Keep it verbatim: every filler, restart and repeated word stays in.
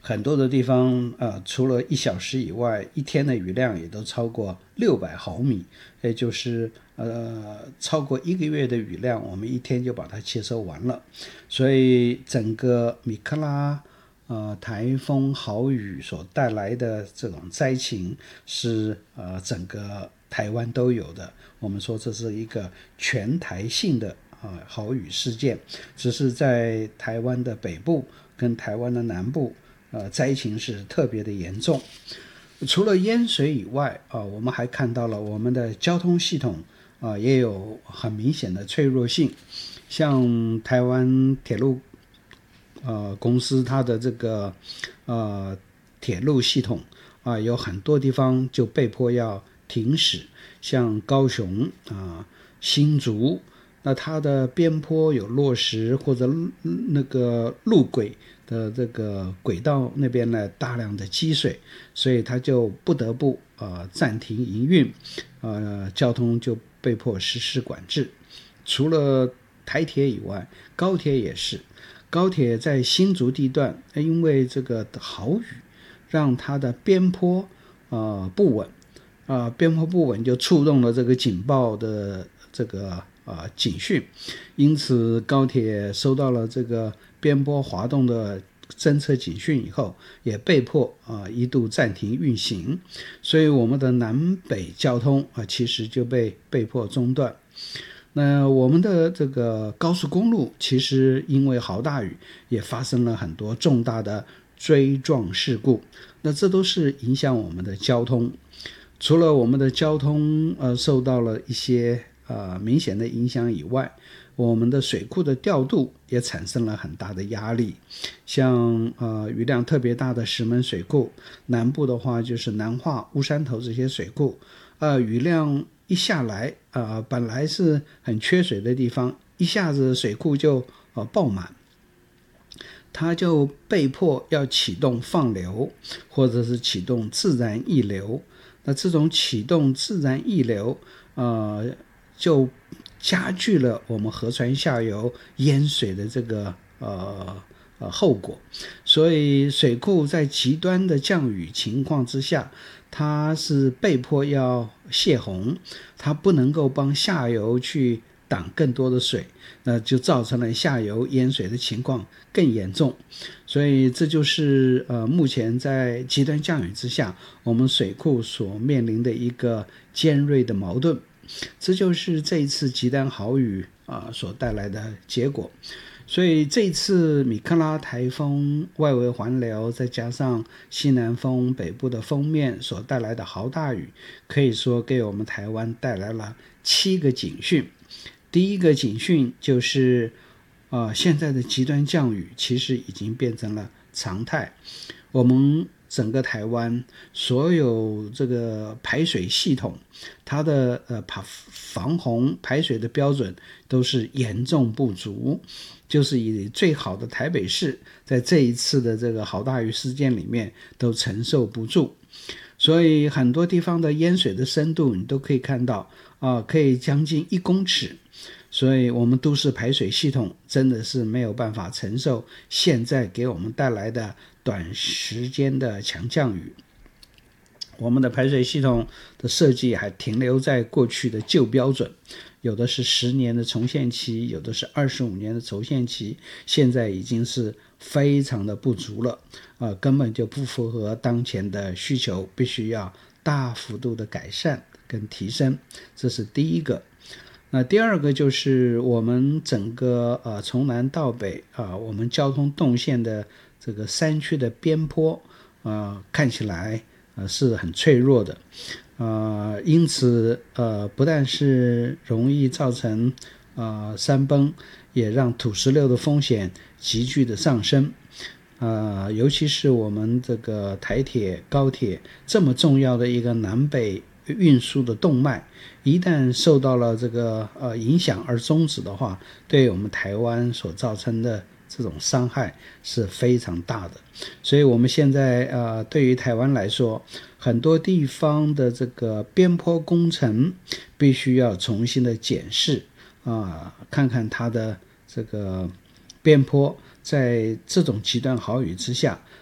很多的地方呃，除了一小时以外，一天的雨量也都超过六百毫米，也就是呃超过一个月的雨量，我们一天就把它吸收完了。所以整个米克拉呃台风豪雨所带来的这种灾情是呃整个台湾都有的。我们说这是一个全台性的啊豪雨事件，只是在台湾的北部跟台湾的南部，呃，灾情是特别的严重。除了淹水以外啊，我们还看到了我们的交通系统啊也有很明显的脆弱性。像台湾铁路呃公司，它的这个呃铁路系统啊，有很多地方就被迫要停驶，像高雄啊、新竹，那它的边坡有落石或者那个路轨的这个轨道那边呢大量的积水，所以它就不得不呃暂停营运，呃交通就被迫实施管制。除了台铁以外，高铁也是。高铁在新竹地段，因为这个豪雨，让它的边坡呃不稳，啊、呃、边坡不稳就触动了这个警报的这个啊、呃、警讯，因此高铁收到了这个边坡滑动的侦测警讯以后，也被迫啊、呃、一度暂停运行，所以我们的南北交通啊、呃、其实就被被迫中断。那我们的这个高速公路其实因为豪大雨也发生了很多重大的追撞事故，那这都是影响我们的交通。除了我们的交通呃受到了一些呃明显的影响以外，我们的水库的调度也产生了很大的压力。像呃雨量特别大的石门水库，南部的话就是南化、乌山头这些水库，呃雨量一下来，呃，本来是很缺水的地方，一下子水库就呃爆满，它就被迫要启动放流，或者是启动自然溢流。那这种启动自然溢流，呃，就加剧了我们河川下游淹水的这个呃呃后果。所以水库在极端的降雨情况之下，它是被迫要泄洪，它不能够帮下游去挡更多的水，那就造成了下游淹水的情况更严重。所以这就是呃目前在极端降雨之下，我们水库所面临的一个尖锐的矛盾。这就是这一次极端豪雨啊、呃、所带来的结果。所以这次米克拉台风外围环流，再加上西南风北部的锋面所带来的豪大雨，可以说给我们台湾带来了七个警讯。第一个警讯就是，呃，现在的极端降雨其实已经变成了常态。我们整个台湾所有这个排水系统，它的呃防洪排水的标准都是严重不足，就是以最好的台北市在这一次的这个豪大雨事件里面都承受不住，所以很多地方的淹水的深度你都可以看到啊、呃，可以将近一公尺。所以我们都市排水系统真的是没有办法承受现在给我们带来的短时间的强降雨。我们的排水系统的设计还停留在过去的旧标准，有的是十年的重现期，有的是二十五年的重现期，现在已经是非常的不足了，呃，根本就不符合当前的需求，必须要大幅度的改善跟提升，这是第一个。那第二个就是我们整个呃从南到北啊、呃，我们交通动线的这个山区的边坡呃看起来呃是很脆弱的，呃因此呃不但是容易造成呃山崩，也让土石流的风险急剧的上升。呃尤其是我们这个台铁高铁这么重要的一个南北运输的动脉，一旦受到了这个呃影响而终止的话，对我们台湾所造成的这种伤害是非常大的。所以我们现在呃对于台湾来说，很多地方的这个边坡工程必须要重新的检视啊、呃，看看它的这个边坡在这种极端豪雨之下